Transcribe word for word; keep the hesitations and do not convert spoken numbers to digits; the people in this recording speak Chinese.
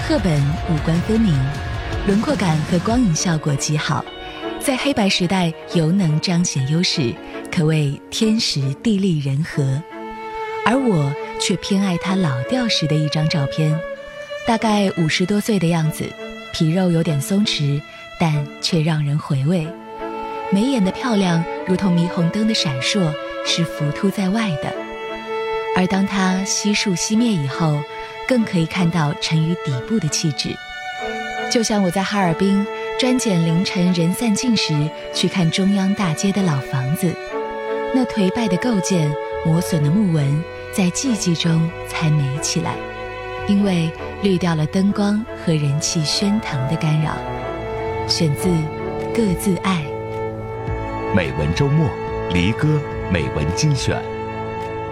赫本五官分明，轮廓感和光影效果极好，在黑白时代尤能彰显优势，可谓天时地利人和。而我却偏爱他老调时的一张照片，大概五十多岁的样子，皮肉有点松弛，但却让人回味。眉眼的漂亮如同霓虹灯的闪烁，是浮凸在外的。而当它悉数熄灭以后，更可以看到沉于底部的气质。就像我在哈尔滨专拣凌晨人散尽时去看中央大街的老房子，那颓败的构件，磨损的木纹，在寂寂中才美起来，因为滤掉了灯光和人气喧腾的干扰。选自各自爱。 美文周末，离歌美文精选。